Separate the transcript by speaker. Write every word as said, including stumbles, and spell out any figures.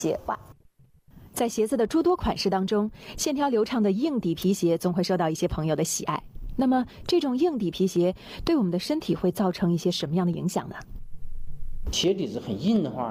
Speaker 1: 鞋袜。
Speaker 2: 在鞋子的诸多款式当中，线条流畅的硬底皮鞋总会受到一些朋友的喜爱。那么，这种硬底皮鞋对我们的身体会造成一些什么样的影响呢？
Speaker 3: 鞋底子很硬的话，